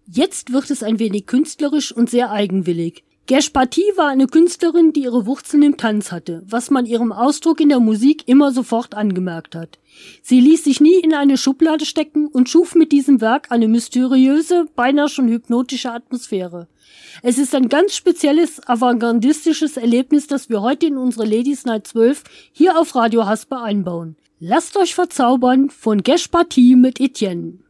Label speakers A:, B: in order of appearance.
A: Jetzt wird es ein wenig künstlerisch und sehr eigenwillig. Gersh Pati war eine Künstlerin, die ihre Wurzeln im Tanz hatte, was man ihrem Ausdruck in der Musik immer sofort angemerkt hat. Sie ließ sich nie in eine Schublade stecken und schuf mit diesem Werk eine mysteriöse, beinahe schon hypnotische Atmosphäre. Es ist ein ganz spezielles, avantgardistisches Erlebnis, das wir heute in unsere Ladies Night 12 hier auf Radio Haspe einbauen. Lasst euch verzaubern von Gersh Pati mit Etienne.